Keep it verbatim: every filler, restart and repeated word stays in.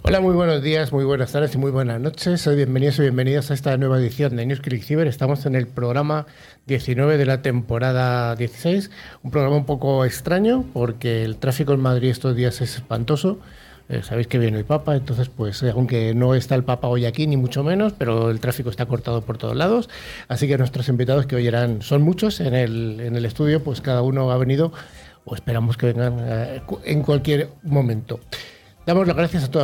Hola, muy buenos días, muy buenas tardes y muy buenas noches. Soy bienvenidos y bienvenidas a esta nueva edición de NewsClick Cyber. Estamos en el programa diecinueve de la temporada dieciséis. Un programa un poco extraño porque el tráfico en Madrid estos días es espantoso. Eh, sabéis que viene el Papa, entonces pues eh, aunque no está el Papa hoy aquí ni mucho menos, pero el tráfico está cortado por todos lados. Así que nuestros invitados, que hoy eran, son muchos en el, en el estudio, pues cada uno ha venido o esperamos que vengan eh, en cualquier momento. Damos las gracias a todos